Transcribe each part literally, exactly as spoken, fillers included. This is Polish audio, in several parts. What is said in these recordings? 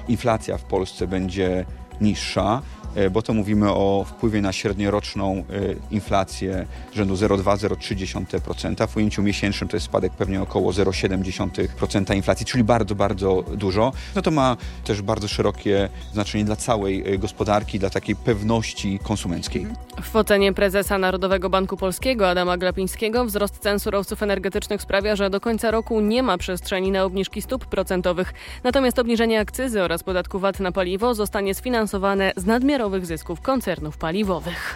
inflacja w Polsce będzie niższa, bo to mówimy o wpływie na średnioroczną inflację rzędu zero przecinek dwa do zero przecinek trzy procent. W ujęciu miesięcznym to jest spadek pewnie około zero przecinek siedem procent inflacji, czyli bardzo, bardzo dużo. No to ma też bardzo szerokie znaczenie dla całej gospodarki, dla takiej pewności konsumenckiej. W ocenie prezesa Narodowego Banku Polskiego Adama Glapińskiego wzrost cen surowców energetycznych sprawia, że do końca roku nie ma przestrzeni na obniżki stóp procentowych. Natomiast obniżenie akcyzy oraz podatku V A T na paliwo zostanie sfinansowane z nadmiarowych zysków koncernów paliwowych.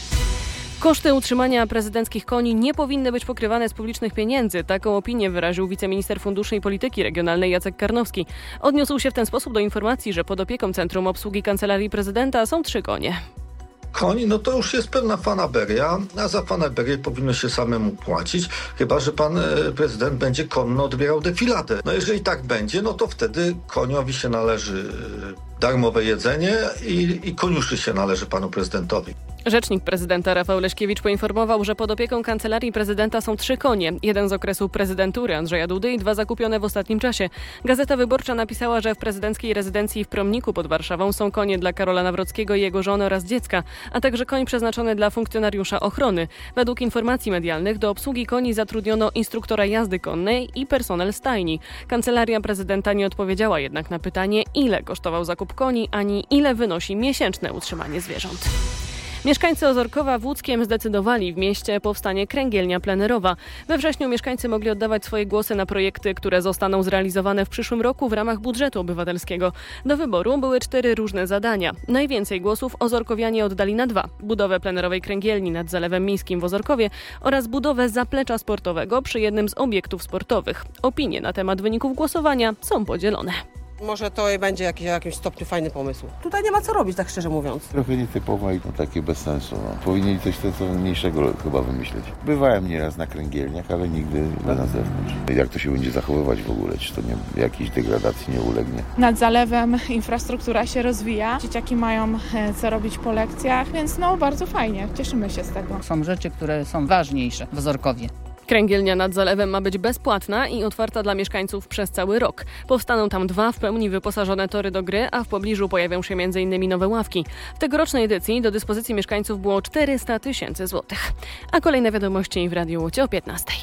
Koszty utrzymania prezydenckich koni nie powinny być pokrywane z publicznych pieniędzy. Taką opinię wyraził wiceminister funduszy i polityki regionalnej Jacek Karnowski. Odniósł się w ten sposób do informacji, że pod opieką Centrum Obsługi Kancelarii Prezydenta są trzy konie. Koń, no to już jest pewna fanaberia, a za fanaberię powinno się samemu płacić, chyba że pan prezydent będzie konno odbierał defiladę. No jeżeli tak będzie, no to wtedy koniowi się należy darmowe jedzenie i, i koniuszy się należy panu prezydentowi. Rzecznik prezydenta Rafał Leśkiewicz poinformował, że pod opieką Kancelarii Prezydenta są trzy konie. Jeden z okresu prezydentury Andrzeja Dudy i dwa zakupione w ostatnim czasie. Gazeta Wyborcza napisała, że w prezydenckiej rezydencji w Promniku pod Warszawą są konie dla Karola Nawrockiego i jego żony oraz dziecka, a także koń przeznaczony dla funkcjonariusza ochrony. Według informacji medialnych do obsługi koni zatrudniono instruktora jazdy konnej i personel stajni. Kancelaria Prezydenta nie odpowiedziała jednak na pytanie, ile kosztował zakup koni, ani ile wynosi miesięczne utrzymanie zwierząt. Mieszkańcy Ozorkowa w Łódzkiem zdecydowali, w mieście powstanie kręgielnia plenerowa. We wrześniu mieszkańcy mogli oddawać swoje głosy na projekty, które zostaną zrealizowane w przyszłym roku w ramach budżetu obywatelskiego. Do wyboru były cztery różne zadania. Najwięcej głosów ozorkowianie oddali na dwa. Budowę plenerowej kręgielni nad Zalewem Miejskim w Ozorkowie oraz budowę zaplecza sportowego przy jednym z obiektów sportowych. Opinie na temat wyników głosowania są podzielone. Może to będzie jakiś, jakimś stopniu fajny pomysł. Tutaj nie ma co robić, tak szczerze mówiąc. Trochę nietypowe i no, takie bez sensu. No. Powinni coś co mniejszego chyba wymyśleć. Bywałem nieraz na kręgielniach, ale nigdy na zewnątrz. Jak to się będzie zachowywać w ogóle? Czy to nie, jakiejś degradacji nie ulegnie? Nad Zalewem infrastruktura się rozwija. Dzieciaki mają co robić po lekcjach, więc no bardzo fajnie. Cieszymy się z tego. Są rzeczy, które są ważniejsze w Ozorkowie. Kręgielnia nad Zalewem ma być bezpłatna i otwarta dla mieszkańców przez cały rok. Powstaną tam dwa w pełni wyposażone tory do gry, a w pobliżu pojawią się między innymi nowe ławki. W tegorocznej edycji do dyspozycji mieszkańców było czterysta tysięcy złotych. A kolejne wiadomości w Radiu Łódź o piętnastej.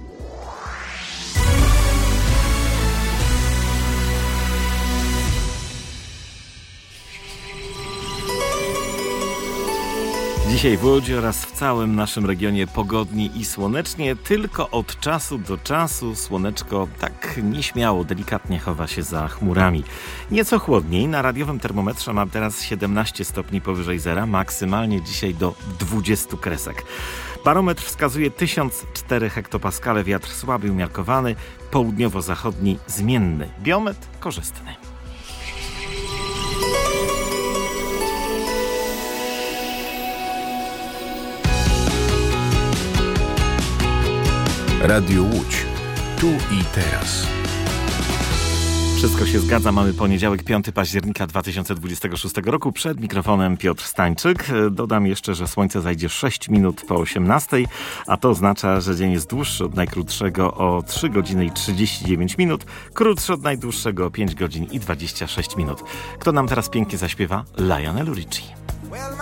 Dzisiaj w Łodzi oraz w całym naszym regionie pogodnie i słonecznie, tylko od czasu do czasu słoneczko tak nieśmiało, delikatnie chowa się za chmurami. Nieco chłodniej, na radiowym termometrze mam teraz siedemnaście stopni powyżej zera, maksymalnie dzisiaj do dwudziestu kresek. Barometr wskazuje tysiąc cztery hektopaskale, wiatr słaby umiarkowany, południowo-zachodni zmienny, biometr korzystny. Radio Łódź. Tu i teraz. Wszystko się zgadza. Mamy poniedziałek, piątego października dwa tysiące dwudziestego szóstego roku. Przed mikrofonem Piotr Stańczyk. Dodam jeszcze, że słońce zajdzie sześć minut po osiemnastej, a to oznacza, że dzień jest dłuższy od najkrótszego o trzy godziny i trzydzieści dziewięć minut, krótszy od najdłuższego o pięć godzin i dwadzieścia sześć minut. Kto nam teraz pięknie zaśpiewa? Lionel Richie.